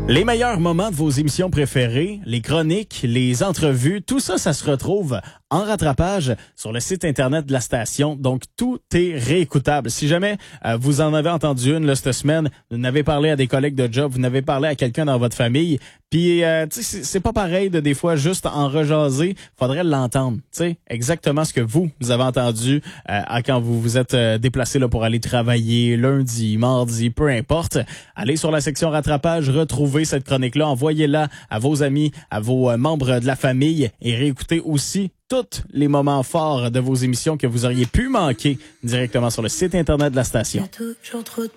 Les meilleurs moments de vos émissions préférées, les chroniques, les entrevues, tout ça, ça se retrouve en rattrapage sur le site Internet de la station. Donc, tout est réécoutable. Si jamais vous en avez entendu une là, cette semaine, vous n'avez parlé à des collègues de job, vous n'avez parlé à quelqu'un dans votre famille, puis c'est pas pareil de des fois juste en rejaser, faudrait l'entendre. Exactement ce que vous avez entendu quand vous vous êtes déplacé là, pour aller travailler lundi, mardi, peu importe. Allez sur la section rattrapage, retrouvez cette chronique-là, envoyez-la à vos amis, à vos membres de la famille et réécoutez aussi tous les moments forts de vos émissions que vous auriez pu manquer directement sur le site Internet de la station. Il y a toujours trop de